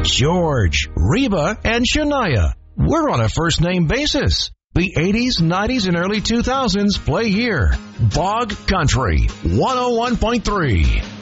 George, Reba, and Shania. We're on a first-name basis. The 80s, 90s, and early 2000s play here. Bog Country, 101.3.